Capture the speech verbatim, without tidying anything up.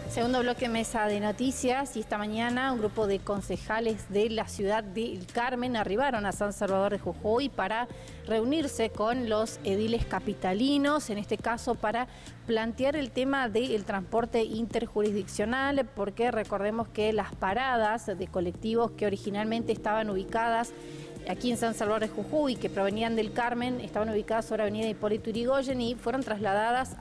Segundo bloque, mesa de noticias, y esta mañana un grupo de concejales de la ciudad del Carmen arribaron a San Salvador de Jujuy para reunirse con los ediles capitalinos, en este caso para plantear el tema del transporte interjurisdiccional, porque recordemos que las paradas de colectivos que originalmente estaban ubicadas aquí en San Salvador de Jujuy, que provenían del Carmen, estaban ubicadas sobre Avenida Hipólito Yrigoyen y fueron trasladadas